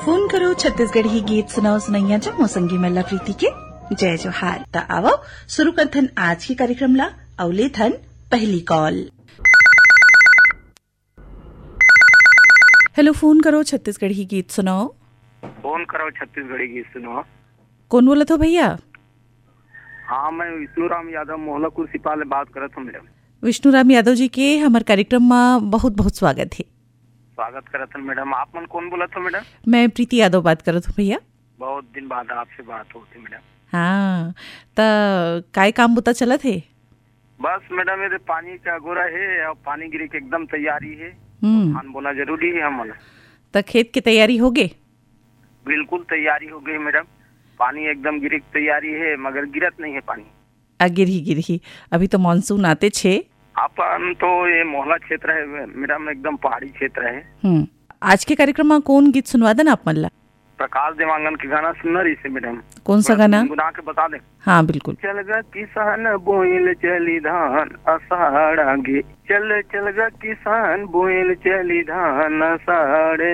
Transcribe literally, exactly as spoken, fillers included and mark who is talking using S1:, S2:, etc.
S1: Phone करो छत्तीसगढ़ी गीत सुनाओ सुनैया जा मोसंगी मेला प्रीति के जय जोहार। त आवो शुरू करथन आज के कार्यक्रम ला। अवले थन पहली कॉल। हेलो, फोन करो छत्तीसगढ़ी गीत सुनाओ।
S2: फोन करो छत्तीसगढ़ी गीत सुनाओ।
S1: कौन बोला तो भैया?
S2: हाँ, मैं विष्णुराम यादव मोहलापुर सिपाल बात करत हूँ मैडम।
S1: विष्णुराम यादव जी के हमारे कार्यक्रम में बहुत बहुत स्वागत है।
S2: स्वागत करत हूँ मैडम। आप मन कौन बोला था मैडम?
S1: मैं प्रीति यादव बात करत हूँ भैया।
S2: बहुत दिन बाद आपसे बात होती मैडम।
S1: हाँ, त काय काम बुता चलत है?
S2: बस मैडम ये पानी का गोरा है और पानी गिरे के एकदम तैयारी है।
S1: हम्म,
S2: धान बोना जरूरी है हमन।
S1: त खेत की तैयारी हो गए?
S2: बिल्कुल तैयारी हो गई मैडम। पानी एकदम गिरे की तैयारी है मगर गिरत नहीं है पानी।
S1: आ गिरही गिरही अभी तो मानसून आते छे।
S2: अपन तो ये मोहला क्षेत्र है मैडम, एकदम पहाड़ी क्षेत्र है।
S1: हम्म, आज के कार्यक्रम में कौन गीत सुनवा देना आप मन ला?
S2: प्रकाश देवांगन के गाना सुनना रही से मैडम।
S1: कौन सा गाना?
S2: गुना के बता दे।
S1: हाँ बिल्कुल।
S2: चल गा किसान बोइल चली धान अषाढ़ आगे, चल चल गा किसान बोइल चली धान अषाढ़